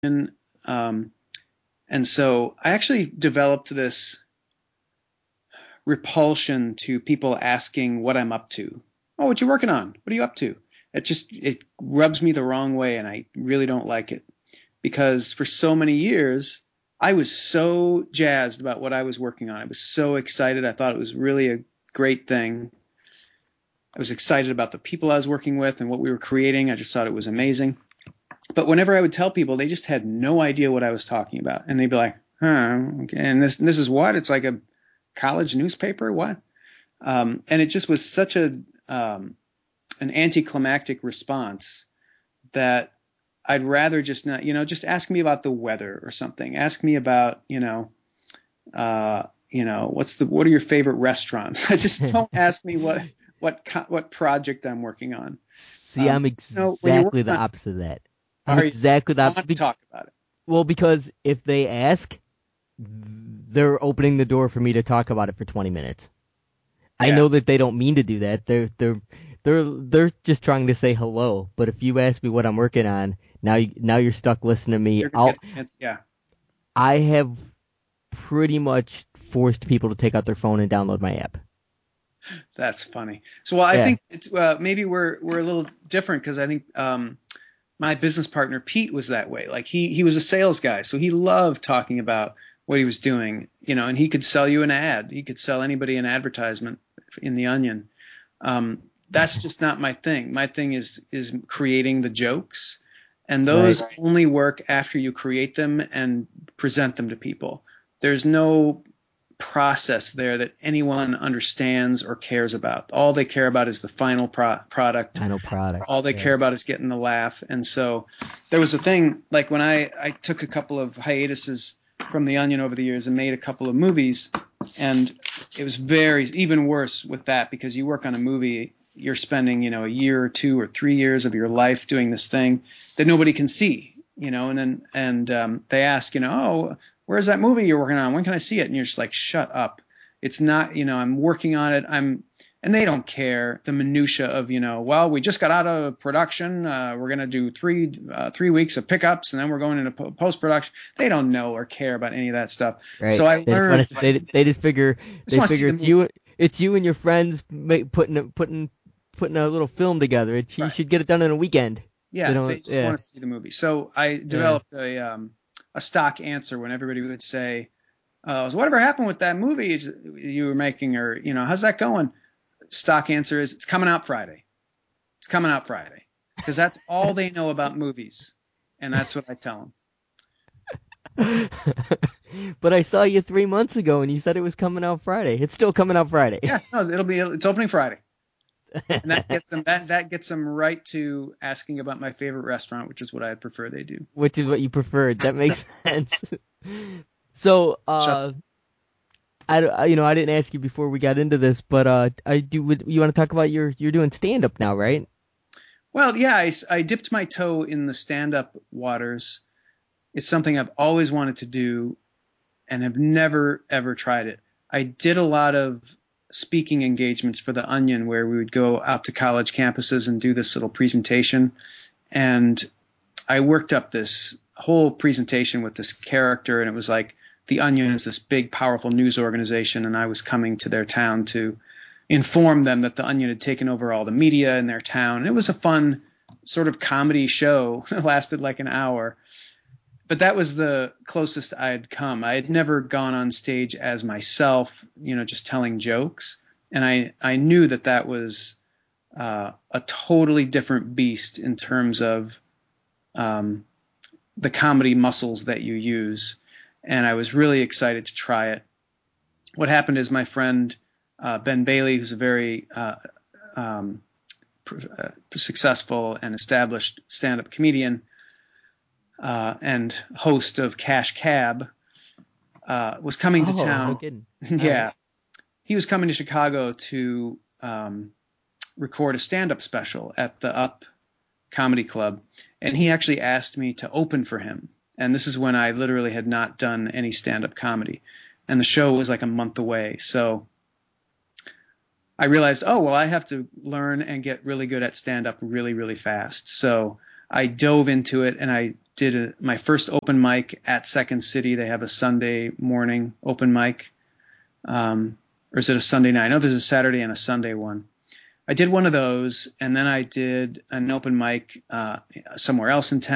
Um, and so I actually developed this repulsion to people asking what I'm up to. Oh, what you working on? What are you up to? It rubs me the wrong way, and I really don't like it because for so many years I was so jazzed about what I was working on. I was so excited. I thought it was really a great thing. I was excited about the people I was working with and what we were creating. I just thought it was amazing. But whenever I would tell people, they just had no idea what I was talking about, and they'd be like, "Huh?" Okay. And this is what? It's like a college newspaper? What? And it just was such an anticlimactic response that I'd rather just not, just ask me about the weather or something. Ask me about, what are your favorite restaurants? Just don't ask me what project I'm working on. See, I'm When you're exactly working the on, opposite of that. I'm are you exactly the I want to opposite. talk about it. Well, because if they ask, they're opening the door for me to talk about it for 20 minutes. I Yeah, know that they don't mean to do that. They're just trying to say hello. But if you ask me what I'm working on, now you're stuck listening to me. you're gonna get the answer. Yeah, I have pretty much forced people to take out their phone and download my app. that's funny. So, well, I Yeah. think it's maybe we're a little different because I think my business partner Pete was that way. Like he was a sales guy, so he loved talking about what he was doing, and he could sell you an ad. He could sell anybody an advertisement in the Onion. That's just not my thing. My thing is creating the jokes, and Right. those only work after you create them and present them to people. There's no process there that anyone understands or cares about. All they care about is the final product. Final product. All they Yeah. care about is getting the laugh. And so there was a thing like when I took a couple of hiatuses from the Onion over the years and made a couple of movies, and it was very even worse with that because you work on a movie, you're spending a year or 2 or 3 years of your life doing this thing that nobody can see, and they ask, oh, where's that movie you're working on? When can I see it? And you're just like, shut up. It's not, I'm working on it. And they don't care the minutia of, well, we just got out of production. We're going to do 3 weeks of pickups and then we're going into post production. They don't know or care about any of that stuff. So Right. I They just learned, want to. They just figure. just They want to see figure the it's movie. you. It's you and your friends putting a little film together. You Right. should get it done in a weekend. They Yeah. They don't. just Yeah. want to see the movie. So I Yeah. developed a stock answer when everybody would say, so whatever happened with that movie you were making, or, how's that going? Stock answer is it's coming out Friday. It's coming out Friday. Because that's all they know about movies. And that's what I tell them. But I saw you 3 months ago, and you said it was coming out Friday. It's still coming out Friday. Yeah, no, it's opening Friday. And that gets them right to asking about my favorite restaurant, which is what I'd prefer they do. Which is what you preferred. That makes sense. So, Shut. I didn't ask you before we got into this, but I do. You want to talk about you're doing stand up now, right? Well, yeah, I dipped my toe in the stand-up waters. It's something I've always wanted to do and have never ever tried it. I did a lot of speaking engagements for the Onion where we would go out to college campuses and do this little presentation. And I worked up this whole presentation with this character, and it was like the Onion is this big, powerful news organization, and I was coming to their town to inform them that the Onion had taken over all the media in their town. And it was a fun sort of comedy show. It lasted like an hour. But that was the closest I had come. I had never gone on stage as myself, just telling jokes. And I knew that was a totally different beast in terms of the comedy muscles that you use. And I was really excited to try it. What happened is my friend Ben Bailey, who's a very successful and established stand-up comedian and host of Cash Cab, was coming to Oh, no town. kidding. All right. Yeah, he was coming to Chicago to record a stand-up special at the Up Comedy Club, and he actually asked me to open for him. And this is when I literally had not done any stand-up comedy, and the show was like a month away. So I realized, oh, well, I have to learn and get really good at stand-up really, really fast. So I dove into it, and I did my first open mic at Second City. They have a Sunday morning open mic. Or is it a Sunday night? I know there's a Saturday and a Sunday one. I did one of those, and then I did an open mic somewhere else in town.